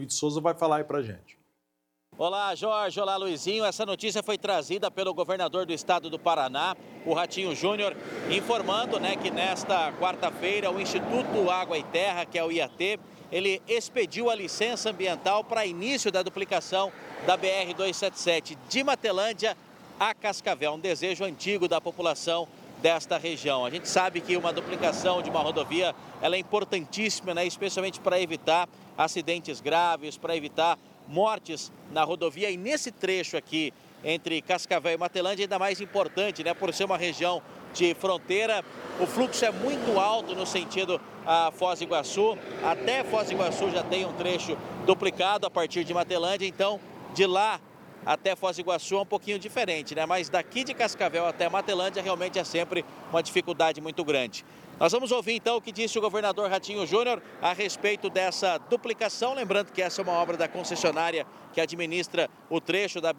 David Souza vai falar aí pra gente. Olá, Jorge. Olá, Luizinho. Essa notícia foi trazida pelo governador do estado do Paraná, o Ratinho Júnior, informando, que nesta quarta-feira o Instituto Água e Terra, que é o IAT, ele expediu a licença ambiental para início da duplicação da BR-277 de Matelândia a Cascavel, um desejo antigo da população desta região. A gente sabe que uma duplicação de uma rodovia ela é importantíssima, especialmente para evitar acidentes graves, para evitar mortes na rodovia, e nesse trecho aqui entre Cascavel e Matelândia ainda mais importante, por ser uma região de fronteira, o fluxo é muito alto no sentido a Foz do Iguaçu. Até Foz do Iguaçu já tem um trecho duplicado a partir de Matelândia, então de lá até Foz do Iguaçu é um pouquinho diferente, mas daqui de Cascavel até Matelândia realmente é sempre uma dificuldade muito grande. Nós vamos ouvir então o que disse o governador Ratinho Júnior a respeito dessa duplicação, lembrando que essa é uma obra da concessionária que administra o trecho da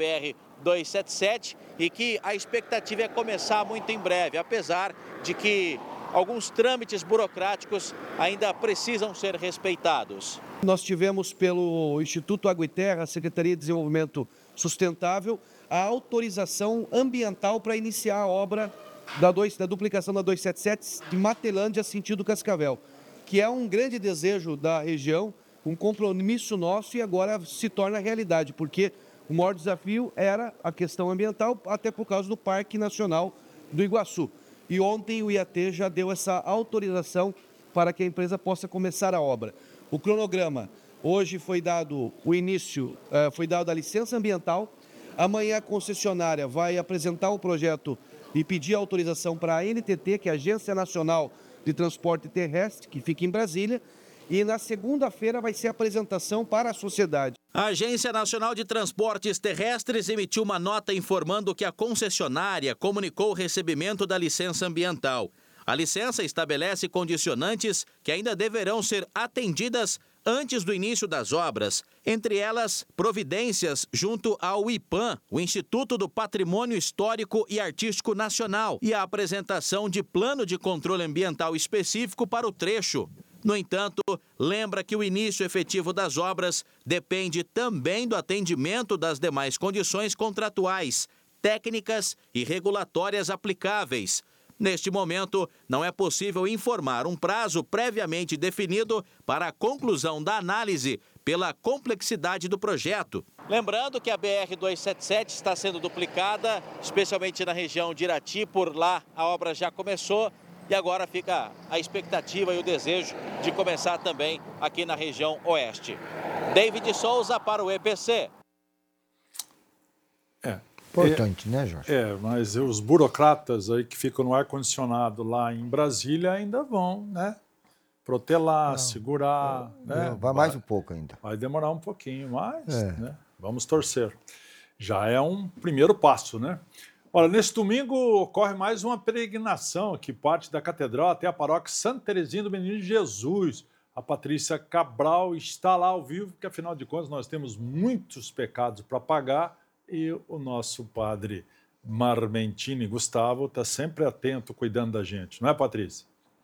BR-277 e que a expectativa é começar muito em breve, apesar de que alguns trâmites burocráticos ainda precisam ser respeitados. Nós tivemos pelo Instituto Água e Terra, a Secretaria de Desenvolvimento Sustentável, a autorização ambiental para iniciar a obra da duplicação da 277 de Matelândia sentido Cascavel, que é um grande desejo da região, um compromisso nosso e agora se torna realidade, porque o maior desafio era a questão ambiental, até por causa do Parque Nacional do Iguaçu. E ontem o IAT já deu essa autorização para que a empresa possa começar a obra. O cronograma, hoje foi dado o início, foi dada a licença ambiental, amanhã a concessionária vai apresentar o projeto e pedir autorização para a ANTT, que é a Agência Nacional de Transporte Terrestre, que fica em Brasília, e na segunda-feira vai ser a apresentação para a sociedade. A Agência Nacional de Transportes Terrestres emitiu uma nota informando que a concessionária comunicou o recebimento da licença ambiental. A licença estabelece condicionantes que ainda deverão ser atendidas antes do início das obras, entre elas providências junto ao IPAM, o Instituto do Patrimônio Histórico e Artístico Nacional, e a apresentação de plano de controle ambiental específico para o trecho. No entanto, lembra que o início efetivo das obras depende também do atendimento das demais condições contratuais, técnicas e regulatórias aplicáveis. Neste momento, não é possível informar um prazo previamente definido para a conclusão da análise pela complexidade do projeto. Lembrando que a BR-277 está sendo duplicada, especialmente na região de Irati. Por lá a obra já começou e agora fica a expectativa e o desejo de começar também aqui na região oeste. David Souza para o EPC. Importante, né, Jorge? Mas os burocratas aí que ficam no ar-condicionado lá em Brasília ainda vão, protelar, segurar. Vai mais um pouco ainda. Vai demorar um pouquinho, mas vamos torcer. Já é um primeiro passo, Olha, nesse domingo ocorre mais uma peregrinação que parte da Catedral até a paróquia Santa Terezinha do Menino Jesus. A Patrícia Cabral está lá ao vivo, porque afinal de contas nós temos muitos pecados para pagar. E o nosso padre Marmentini Gustavo está sempre atento, cuidando da gente. Não é, Patrícia?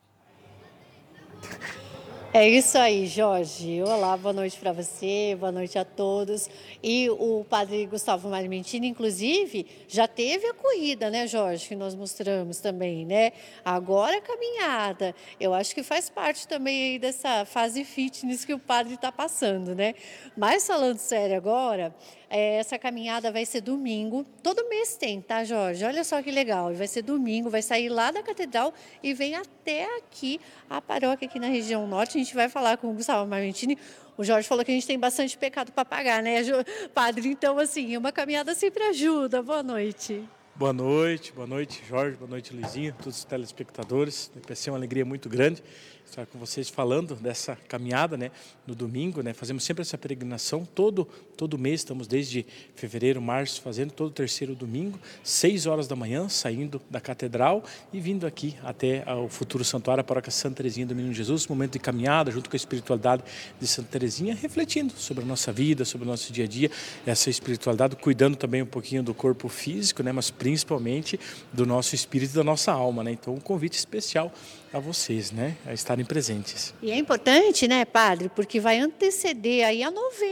É isso aí, Jorge. Olá, boa noite para você, boa noite a todos. E o padre Gustavo Marmentini, inclusive, já teve a corrida, Jorge, que nós mostramos também, Agora a caminhada. Eu acho que faz parte também aí dessa fase fitness que o padre está passando, Mas falando sério agora, essa caminhada vai ser domingo. Todo mês tem, tá, Jorge? Olha só que legal. Vai ser domingo, vai sair lá da Catedral e vem até aqui, a paróquia aqui na região norte. A gente vai falar com o Gustavo Marmentini. O Jorge falou que a gente tem bastante pecado para pagar, padre? Então, assim, uma caminhada sempre ajuda. Boa noite. Boa noite, Jorge, boa noite, Luizinho, todos os telespectadores. Vai ser uma alegria muito grande estar com vocês falando dessa caminhada, no domingo, Fazemos sempre essa peregrinação, todo mês, estamos desde fevereiro, março, fazendo todo terceiro domingo, 6 horas da manhã, saindo da Catedral e vindo aqui até o futuro santuário, a paróquia Santa Terezinha do Menino Jesus, momento de caminhada, junto com a espiritualidade de Santa Terezinha, refletindo sobre a nossa vida, sobre o nosso dia a dia, essa espiritualidade, cuidando também um pouquinho do corpo físico, mas principalmente do nosso espírito e da nossa alma, Então, um convite especial a vocês, a estarem presentes. E é importante, padre, porque vai anteceder aí a novena.